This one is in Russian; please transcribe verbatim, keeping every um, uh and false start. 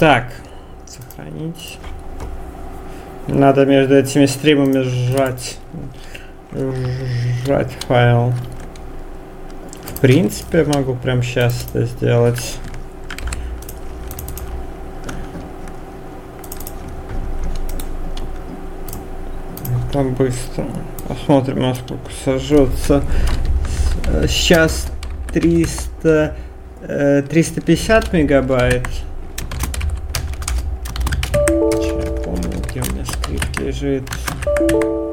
Так, сохранить. Надо между этими стримами сжать. Сжать файл. В принципе, могу прямо сейчас это сделать. Там быстро. Посмотрим, насколько сожжется. Сейчас триста, триста пятьдесят мегабайт. Я помню, где у меня скрипт лежит.